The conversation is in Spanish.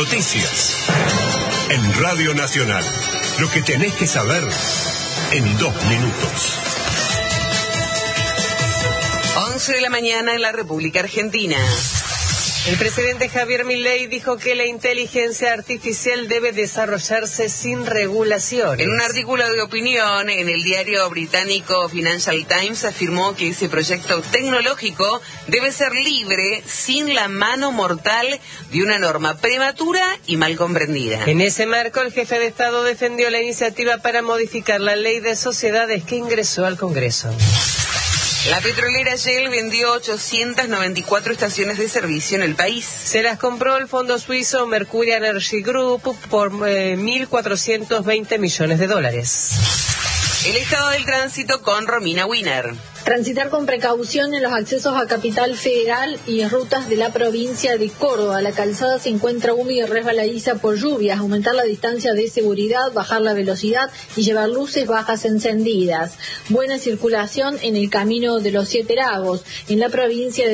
Noticias. En Radio Nacional. Lo que tenés que saber en 2 minutos. 11 de la mañana en la República Argentina. El presidente Javier Milei dijo que la inteligencia artificial debe desarrollarse sin regulaciones. En un artículo de opinión en el diario británico Financial Times afirmó que ese proyecto tecnológico debe ser libre, sin la mano mortal de una norma prematura y mal comprendida. En ese marco, el jefe de Estado defendió la iniciativa para modificar la ley de sociedades que ingresó al Congreso. La petrolera Shell vendió 894 estaciones de servicio en el país. Se las compró el fondo suizo Mercury Energy Group por $1.420 millones. El estado del tránsito con Romina Wiener. Transitar con precaución en los accesos a Capital Federal y rutas de la provincia de Córdoba. La calzada se encuentra húmeda y resbaladiza por lluvias. Aumentar la distancia de seguridad, bajar la velocidad y llevar luces bajas encendidas. Buena circulación en el camino de los 7 Lagos. En la provincia de